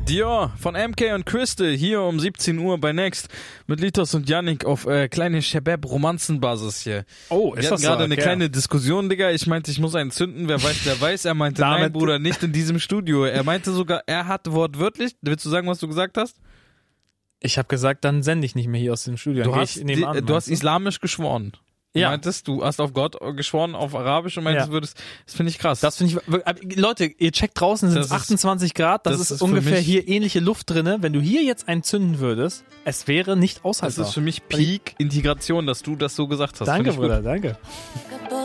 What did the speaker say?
Dior von MK und Crystal hier um 17 Uhr bei Next mit Litos und Yannick auf kleine Shabab-Romanzenbasis hier. Oh, ist Wir das hatten gerade eine okay. kleine Diskussion, Digga. Ich meinte, ich muss einen zünden. Wer weiß, der weiß. Er meinte, nein, Bruder, nicht in diesem Studio. Er meinte sogar, er hat wortwörtlich, willst du sagen, was du gesagt hast? Ich habe gesagt, dann sende ich nicht mehr hier aus dem Studio. Du hast islamisch geschworen. Ja. Meintest, du hast auf Gott geschworen, auf Arabisch und meintest, das finde ich krass. Das finde ich, Leute, ihr checkt draußen, sind es 28 Grad, das ist ungefähr hier ähnliche Luft drinne. Wenn du hier jetzt einen zünden würdest, es wäre nicht aushaltbar. Das ist für mich Peak Integration, dass du das so gesagt hast. Danke, Bruder, danke.